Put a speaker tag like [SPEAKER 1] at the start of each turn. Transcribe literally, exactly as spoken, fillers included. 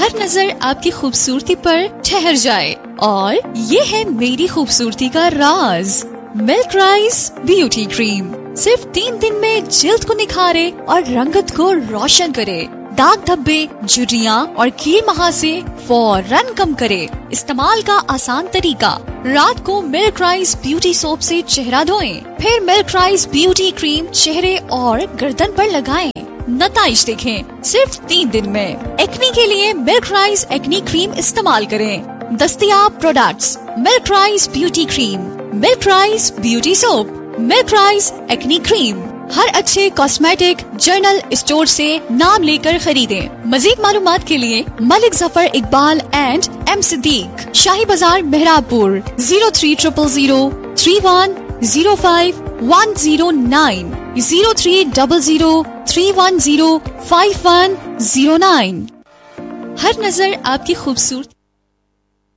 [SPEAKER 1] हर नजर आपकी खूबसूरती पर ठहर जाए और ये है मेरी खूबसूरती का राज। मिल्क राइस ब्यूटी क्रीम सिर्फ तीन दिन में जिल्द को निखारे और रंगत को रोशन करे, दाग धब्बे, झुर्रियाँ और कील महासे फौरन कम करे। इस्तेमाल का आसान तरीका, रात को मिल्क राइस ब्यूटी सोप से चेहरा धोएं, फिर मिल्क राइस ब्यूटी क्रीम चेहरे और गर्दन पर लगाएं। नताइज देखें सिर्फ तीन दिन में। एक्ने के लिए मिल्क राइस एक्ने क्रीम इस्तेमाल करें। दस्तयाब products, milk rice beauty cream, milk rice beauty soap, milk rice acne cream. हर अच्छे कॉस्मेटिक जर्नल स्टोर से नाम लेकर खरीदें। मजीद मालूमात के लिए मलिक जफर इकबाल एंड एम सिद्दीक, शाही बाजार मेहराबपुर, zero three triple zero three one zero five one zero nine, zero three double zero three one zero five one zero nine. हर नजर आपकी खूबसूरती